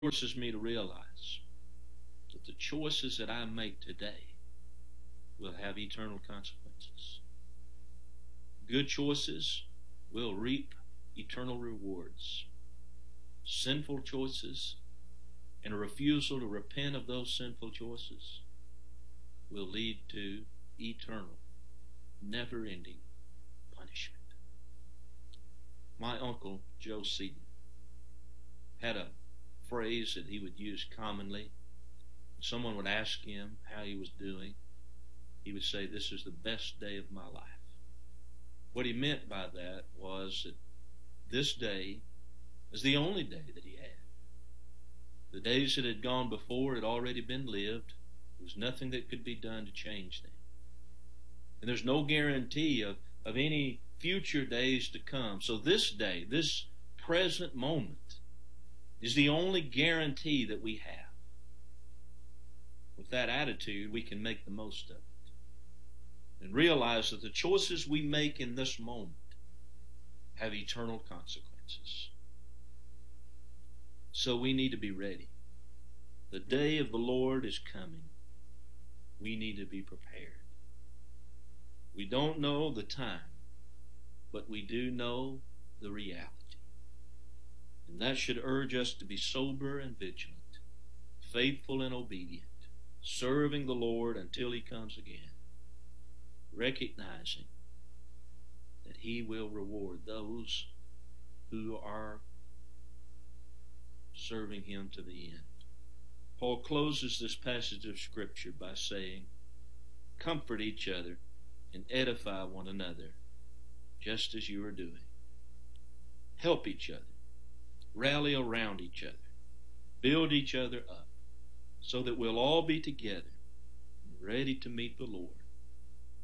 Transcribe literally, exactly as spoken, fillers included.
forces me to realize that the choices that I make today will have eternal consequences. Good choices will reap eternal rewards. Sinful choices and a refusal to repent of those sinful choices will lead to eternal, never-ending punishment. My uncle, Joe Seaton, had a phrase that he would use commonly. When someone would ask him how he was doing, he would say, "This is the best day of my life." What he meant by that was that this day is the only day that he had. The days that had gone before had already been lived. There was nothing that could be done to change them. And there's no guarantee of, of any future days to come. So this day, this present moment, is the only guarantee that we have. With that attitude, we can make the most of it and realize that the choices we make in this moment have eternal consequences. So we need to be ready. The day of the Lord is coming. We need to be prepared. We don't know the time, but we do know the reality. And that should urge us to be sober and vigilant, faithful and obedient, serving the Lord until He comes again, recognizing that He will reward those who are serving Him to the end. Paul closes this passage of Scripture by saying, "Comfort each other and edify one another, just as you are doing." Help each other. Rally around each other. Build each other up so that we'll all be together, ready to meet the Lord